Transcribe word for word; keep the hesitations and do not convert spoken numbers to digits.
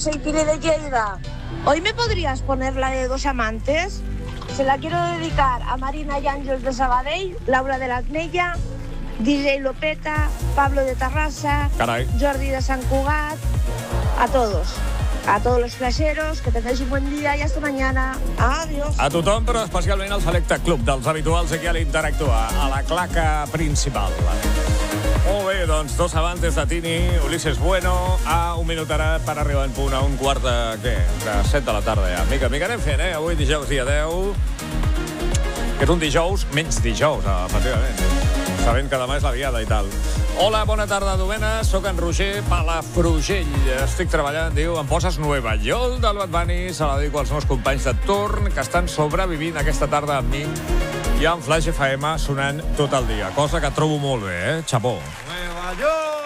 soy Pili de Lleida. ¿Hoy me podrías poner la de Dos Amantes? Se la quiero dedicar a Marina y Àngels de Sabadell, Laura de l'Atmella, D J Lopeta, Pablo de Tarrasa, Carai. Jordi de Sant Cugat, a todos. A todos los flasheros, que tengáis un buen día y hasta mañana. Adiós. A tothom, però especialment al selecte club dels habituals aquí a l'Interactua, a la claca principal. Molt bé, doncs, Dos Amantes de Tini, Ulises Bueno, a un minut ara per arribar en punt a un quart de, què, de set de la tarda ja. Mica, mica anem fent, eh? Avui dijous, dia deu, que és un dijous, menys dijous, efectivament. Sabent que demà és la diada i tal. Hola, bona tarda, Domena. Soc en Roger Palafrugell. Estic treballant, diu, em poses Nueva York del Bad Bunny. Se la dedico als meus companys de torn que estan sobrevivint aquesta tarda amb mi i amb Flash F M sonant tot el dia, cosa que trobo molt bé, eh? Xapó. Nueva York!